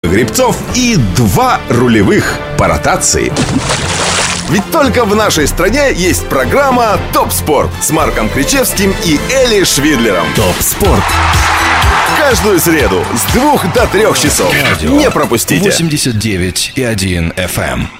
гребцов и 2 рулевых по ротации. Ведь только в нашей стране есть программа «Топ Спорт» с Марком Кричевским и Эли Швидлером. ТОП Спорт. Каждую среду с 2 до 3 часов. Радио Не пропустите. 89,1 FM.